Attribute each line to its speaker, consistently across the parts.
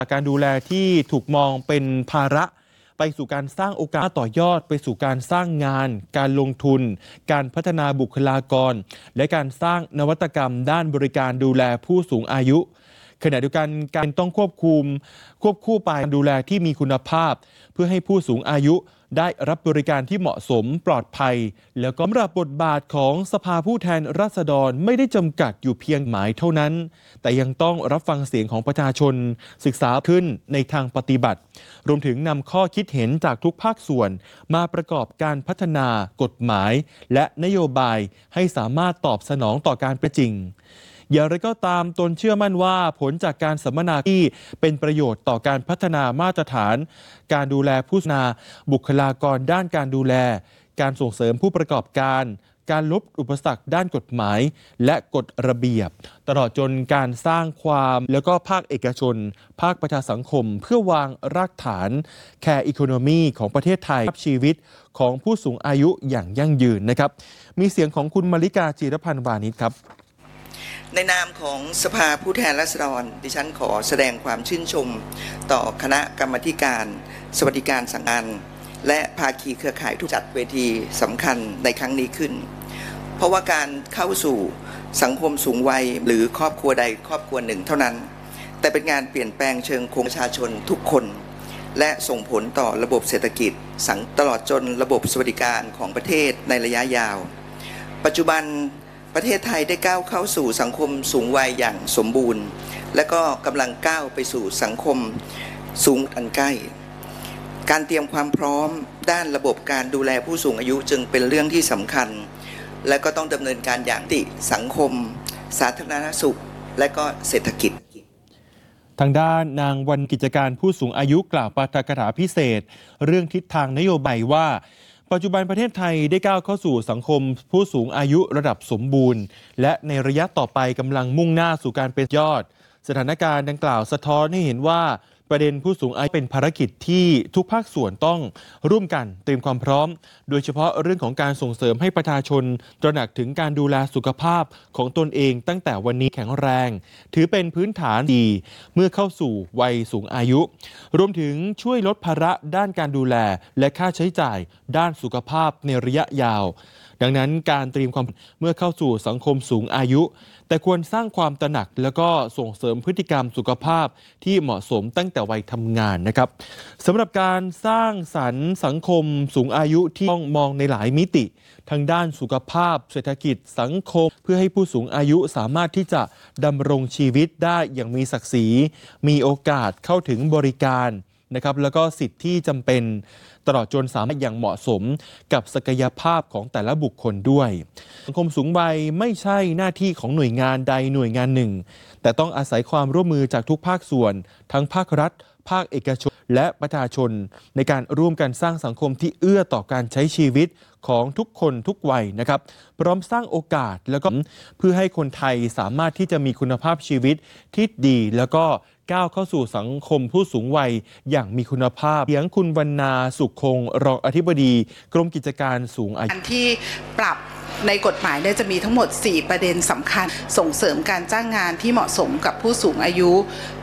Speaker 1: การดูแลที่ถูกมองเป็นภาระไปสู่การสร้างโอกาสต่อยอดไปสู่การสร้างงานการลงทุนการพัฒนาบุคลากรและการสร้างนวัตกรรมด้านบริการดูแลผู้สูงอายุขณะเดียวกันการต้องควบคู่ไปดูแลที่มีคุณภาพเพื่อให้ผู้สูงอายุได้รับบริการที่เหมาะสมปลอดภัยแล้วก็สำหรับบทบาทของสภาผู้แทนราษฎรไม่ได้จำกัดอยู่เพียงหมายเท่านั้นแต่ยังต้องรับฟังเสียงของประชาชนศึกษาขึ้นในทางปฏิบัติรวมถึงนำข้อคิดเห็นจากทุกภาคส่วนมาประกอบการพัฒนากฎหมายและนโยบายให้สามารถตอบสนองต่อการเป็นจริงอย่างไรก็ตามตนเชื่อมั่นว่าผลจากการสัมมนาที่เป็นประโยชน์ต่อการพัฒนามาตรฐานการดูแลผู้นาบุคลากรด้านการดูแลการส่งเสริมผู้ประกอบการการลดอุปสรรคด้านกฎหมายและกฎระเบียบตลอดจนการสร้างความแล้วก็ภาคเอกชนภาคประชาสังคมเพื่อวางรากฐานแคร์อีโคโนมีของประเทศไทยชีวิตของผู้สูงอายุอย่างยั่งยืนนะครับมีเสียงของคุณมลิกาจิรพันธ์วานิชครับ
Speaker 2: ในนามของสภาผู้แทนราษฎรดิฉันขอแสดงความชื่นชมต่อคณะกรรมาธิการสวัสดิการสังคมและภาคีเครือข่ายทุกจัดเวทีสำคัญในครั้งนี้ขึ้นเพราะว่าการเข้าสู่สังคมสูงวัยหรือครอบครัวใดครอบครัวหนึ่งเท่านั้นแต่เป็นงานเปลี่ยนแปลงเชิงโครงประชาชนทุกคนและส่งผลต่อระบบเศรษฐกิจตลอดจนระบบสวัสดิการของประเทศในระยะยาวปัจจุบันประเทศไทยได้ก้าวเข้าสู่สังคมสูงวัยอย่างสมบูรณ์และก็กำลังก้าวไปสู่สังคมสูงอันใกล้การเตรียมความพร้อมด้านระบบการดูแลผู้สูงอายุจึงเป็นเรื่องที่สำคัญและก็ต้องดำเนินการอย่างติสังคมสาธารณสุขและก็เศรษฐกิจ
Speaker 1: ทางด้านนางวรรณกิจการผู้สูงอายุกล่าวปาฐกถาพิเศษเรื่องทิศทางนโยบายว่าปัจจุบันประเทศไทยได้ก้าวเข้าสู่สังคมผู้สูงอายุระดับสมบูรณ์และในระยะต่อไปกำลังมุ่งหน้าสู่การเป็นยอดสถานการณ์ดังกล่าวสะท้อนให้เห็นว่าประเด็นผู้สูงอายุเป็นภารกิจที่ทุกภาคส่วนต้องร่วมกันเตรียมความพร้อมโดยเฉพาะเรื่องของการส่งเสริมให้ประชาชนตระหนักถึงการดูแลสุขภาพของตนเองตั้งแต่วันนี้แข็งแรงถือเป็นพื้นฐานดีเมื่อเข้าสู่วัยสูงอายุรวมถึงช่วยลดภาระด้านการดูแลและค่าใช้จ่ายด้านสุขภาพในระยะยาวดังนั้นการเตรียมความเมื่อเข้าสู่สังคมสูงอายุแต่ควรสร้างความตระหนักแล้วก็ส่งเสริมพฤติกรรมสุขภาพที่เหมาะสมตั้งแต่วัยทำงานนะครับสำหรับการสร้างสรรค์สังคมสูงอายุที่ต้องมองในหลายมิติทางด้านสุขภาพเศรษฐกิจสังคมเพื่อให้ผู้สูงอายุสามารถที่จะดำรงชีวิตได้อย่างมีศักดิ์ศรีมีโอกาสเข้าถึงบริการนะครับแล้วก็สิทธิที่จำเป็นตลอดจนสามารถอย่างเหมาะสมกับศักยภาพของแต่ละบุคคลด้วยสังคมสูงวัยไม่ใช่หน้าที่ของหน่วยงานใดหน่วยงานหนึ่งแต่ต้องอาศัยความร่วมมือจากทุกภาคส่วนทั้งภาครัฐภาคเอกชนและประชาชนในการร่วมกันสร้างสังคมที่เอื้อต่อการใช้ชีวิตของทุกคนทุกวัยนะครับพร้อมสร้างโอกาสแล้วก็เพื่อให้คนไทยสามารถที่จะมีคุณภาพชีวิตที่ดีแล้วก็ก้าวเข้าสู่สังคมผู้สูงวัยอย่างมีคุณภาพเสียงคุณวรรณาสุขคงรองอธิบดีกรมกิจการสูงอายุ
Speaker 3: ที่ปรับในกฎหมายเนี่ยจะมีทั้งหมด4ประเด็นสำคัญส่งเสริมการจ้างงานที่เหมาะสมกับผู้สูงอายุ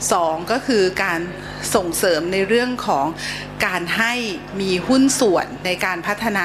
Speaker 3: 2ก็คือการส่งเสริมในเรื่องของการให้มีหุ้นส่วนในการพัฒนา